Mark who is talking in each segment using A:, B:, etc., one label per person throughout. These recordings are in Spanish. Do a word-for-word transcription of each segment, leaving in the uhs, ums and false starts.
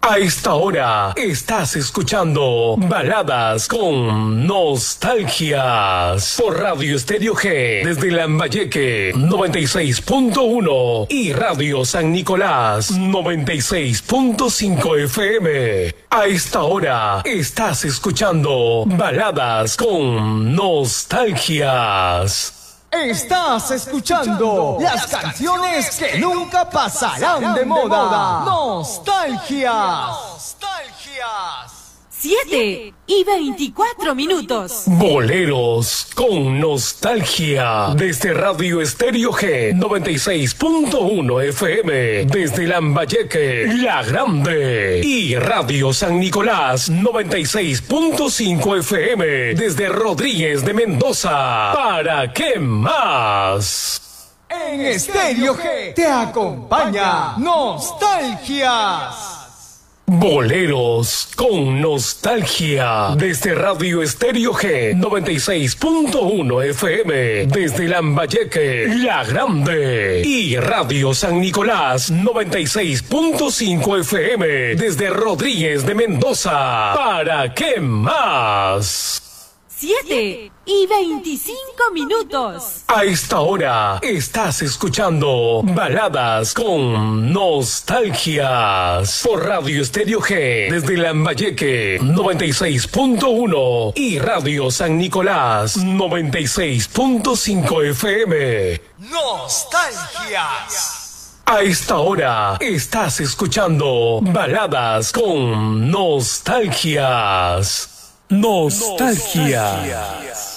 A: A esta hora estás escuchando Baladas con Nostalgias por Radio Estéreo G desde Lambayeque noventa y seis punto uno y Radio San Nicolás noventa y seis punto cinco F M. A esta hora estás escuchando Baladas con Nostalgias.
B: Estás escuchando las canciones que nunca pasarán de moda. Nostalgias. Nostalgias.
C: siete y veinticuatro minutos.
A: Boleros con nostalgia. Desde Radio Estéreo G noventa y seis punto uno F M. Desde Lambayeque, La Grande. Y Radio San Nicolás noventa y seis punto cinco F M. Desde Rodríguez de Mendoza. ¿Para qué más?
B: En Estéreo G te acompaña Nostalgias.
A: Boleros con nostalgia. Desde Radio Estéreo G noventa y seis punto uno F M. Desde Lambayeque, La Grande. Y Radio San Nicolás noventa y seis punto cinco F M. Desde Rodríguez de Mendoza. ¿Para qué más?
C: siete y veinticinco minutos.
A: A esta hora estás escuchando Baladas con Nostalgias por Radio Estéreo G desde Lambayeque noventa y seis punto uno y Radio San Nicolás noventa y seis punto cinco F M.
B: Nostalgias.
A: A esta hora estás escuchando Baladas con Nostalgias. Nostalgia.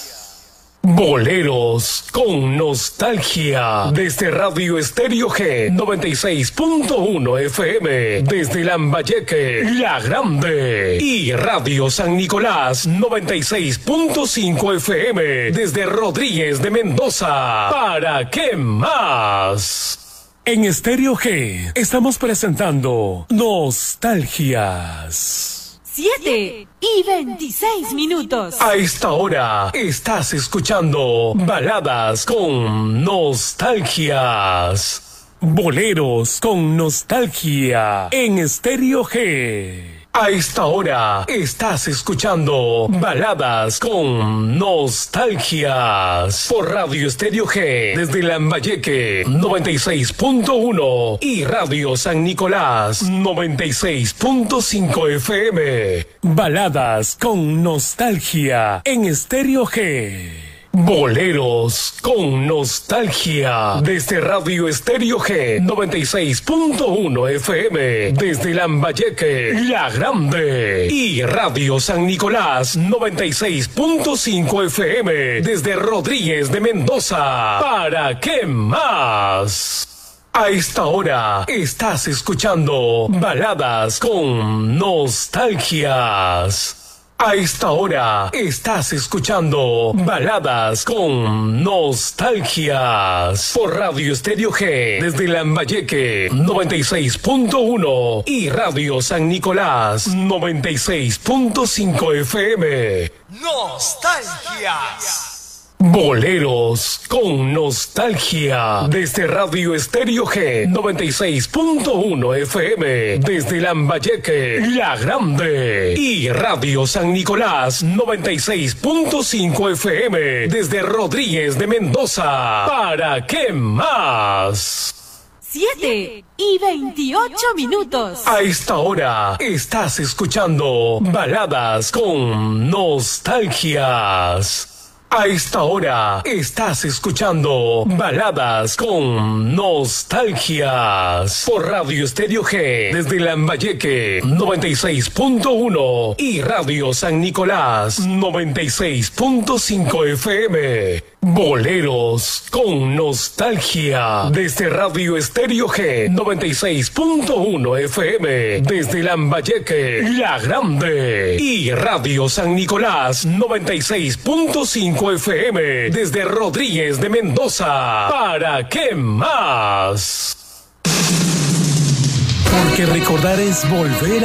A: Boleros con nostalgia. Desde Radio Estéreo G noventa y seis punto uno F M. Desde Lambayeque, La Grande. Y Radio San Nicolás noventa y seis punto cinco F M. Desde Rodríguez de Mendoza. ¿Para qué más? En Estéreo G estamos presentando Nostalgias.
C: siete y veintiséis minutos.
A: A esta hora estás escuchando Baladas con Nostalgias. Boleros con nostalgia en Estéreo G. A esta hora estás escuchando Baladas con Nostalgias por Radio Estéreo G desde Lambayeque noventa y seis punto uno y Radio San Nicolás noventa y seis punto cinco F M. Baladas con nostalgia en Estéreo G. Boleros con nostalgia. Desde Radio Estéreo G noventa y seis punto uno F M. Desde Lambayeque, La Grande. Y Radio San Nicolás noventa y seis punto cinco F M. Desde Rodríguez de Mendoza. ¿Para qué más? A esta hora estás escuchando Baladas con Nostalgias. A esta hora estás escuchando Baladas con Nostalgias por Radio Estéreo G desde Lambayeque noventa y seis punto uno y Radio San Nicolás noventa y seis punto cinco F M.
B: Nostalgias.
A: Boleros con nostalgia. Desde Radio Estéreo G noventa y seis punto uno F M. Desde Lambayeque, La Grande. Y Radio San Nicolás noventa y seis punto cinco F M. Desde Rodríguez de Mendoza. ¿Para qué más?
C: siete y veintiocho minutos.
A: A esta hora estás escuchando Baladas con Nostalgias. A esta hora estás escuchando Baladas con Nostalgias por Radio Estéreo G desde Lambayeque noventa y seis punto uno y Radio San Nicolás noventa y seis punto cinco F M. Boleros con nostalgia. Desde Radio Estéreo G noventa y seis punto uno F M. Desde Lambayeque, La Grande. Y Radio San Nicolás noventa y seis punto cinco F M. Desde Rodríguez de Mendoza. ¿Para qué más? Porque recordar es volver a